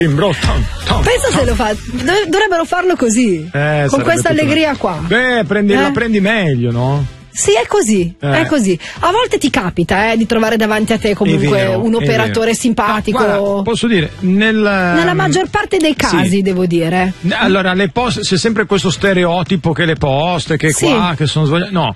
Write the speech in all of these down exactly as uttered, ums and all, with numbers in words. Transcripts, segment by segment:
Pensa se lo fa, dovrebbero farlo così, eh, con questa allegria qua. Beh, prendi, eh? la prendi meglio, no? Sì, è così, eh. è così. A volte ti capita eh, di trovare davanti a te comunque vero, un operatore simpatico. No, guarda, posso dire, nel, nella maggior parte dei casi, sì. devo dire. Allora, le poste, c'è sempre questo stereotipo che le poste, che sì. qua, che sono sbagliate. No,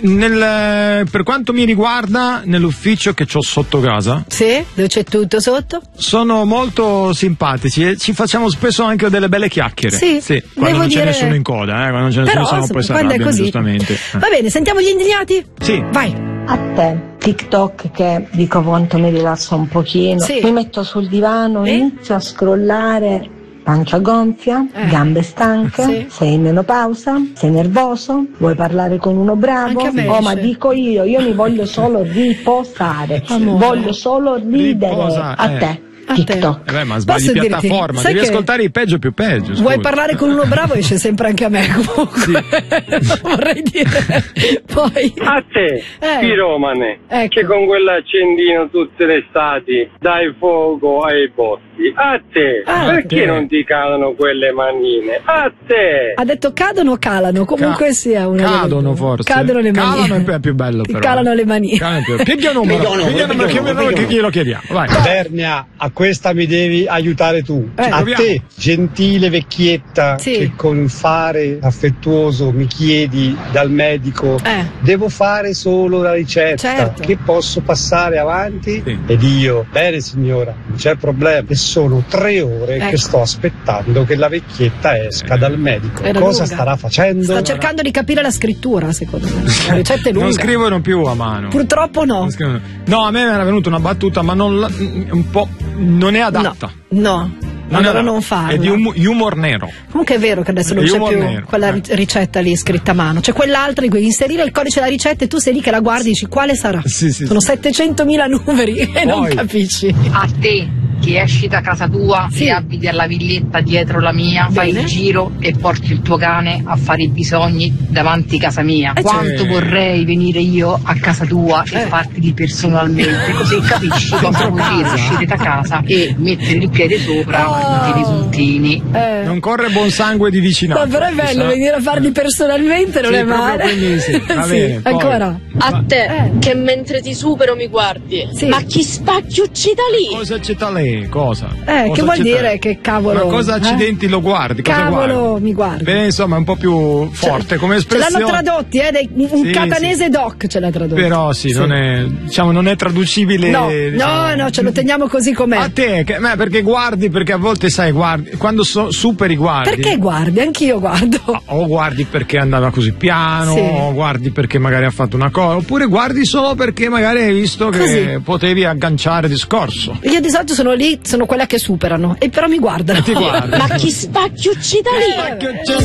nel, per quanto mi riguarda, nell'ufficio che ho sotto casa, sì, dove c'è tutto sotto, sono molto simpatici e ci facciamo spesso anche delle belle chiacchiere. Sì, sì quando non dire... c'è nessuno in coda, eh, quando non c'è nessuno, però, sono poi si arrabbiano, così. Giustamente. Va bene, sentiamo gli indignati? Sì. Vai. A te, TikTok, che dico quanto mi rilasso un pochino, sì. mi metto sul divano, e? inizio a scrollare, pancia gonfia, eh. gambe stanche, sì. sei in menopausa, sei nervoso, vuoi parlare con uno bravo? Anche a me Oh, ma esce. dico io, io mi voglio solo riposare, Amore. voglio solo ridere. Riposa, a eh. te. A TikTok. Eh beh, ma sbagli Posso piattaforma, dirti, devi che ascoltare i peggio più peggio. Vuoi scusa. parlare con uno bravo, esce sempre anche a me comunque. Sì. Vorrei dire. Poi a te, eh. piromane, ecco. che con quell'accendino tutte le estati dai fuoco ai botti. A te, Ah, perché te. non ti cadono quelle manine? A te. Ha detto cadono o calano? Comunque Ca- sia una cadono delle... forse. Cadono le manine. Calano è più bello però. Calano le manine. Pieghi un numero, pieghi un numero, che numero che glielo chiediamo. Vai. Vernia, a questa mi devi aiutare tu. Eh. A te, gentile vecchietta, Sì. che con fare affettuoso mi chiedi dal medico, Eh. devo fare solo la ricetta, Certo. che posso passare avanti? Sì. Ed io, bene signora, non c'è problema. E sono tre ore Ecco. che sto aspettando che la vecchietta esca dal medico. Era Cosa lunga. starà facendo? Sta cercando di capire la scrittura, secondo me. La ricetta è lunga. Non scrivono più a mano. Purtroppo no. Non scrivono- No, a me era venuta una battuta, ma non la- un po' non è adatta. No. No. Non è Allora adatta. non farla. È di um- humor nero. Comunque è vero che adesso non È c'è humor più nero, quella eh. ri- ricetta lì scritta a mano. C'è quell'altra di cui inserire il codice della ricetta e tu sei lì che la guardi e dici quale sarà. Sì, sì, Sono sì. settecentomila numeri e non Poi- capisci. A te che esci da casa tua Sì. e abiti alla villetta dietro la mia, fai Bene. il giro e porti il tuo cane a fare i bisogni davanti casa mia. Eh, Quanto certo. vorrei venire io a casa tua Eh. e farti personalmente, così capisci cosa vuol dire uscire da casa e mettere il piede sopra Oh. tutti i risultini. Eh. Non corre buon sangue di vicinato. Ma però è bello chissà. venire a farli personalmente, non Sì, è proprio male. quelli sì. Va Sì, bene, poi. ancora. A te, Eh. che mentre ti supero mi guardi. Sì. Ma chi spacchiucci da lì? Cosa c'è da lei? Cosa? Eh, Cosa che vuol c'è dire da- che cavolo? Ma cosa eh? accidenti lo guardi? Cosa Cavolo, guardi? mi guardi. Beh, insomma, è un po' più forte come Ce l'hanno espressione. tradotti, eh, dei- un Sì, catanese doc ce l'ha tradotto. Però sì, non è, diciamo, non è traducibile. No, diciamo. no, no, ce lo teniamo così com'è. A te, che, ma perché guardi, perché a volte sai, guardi, quando so, superi guardi. Perché guardi? Anch'io guardo. O guardi perché andava così piano, Sì. o guardi perché magari ha fatto una cosa, oppure guardi solo perché magari hai visto che Così. potevi agganciare discorso. Io di solito sono lì, sono quella che superano, e però mi guardano. Ti guardi. Ma chi spacchiucci da lì? Che c'è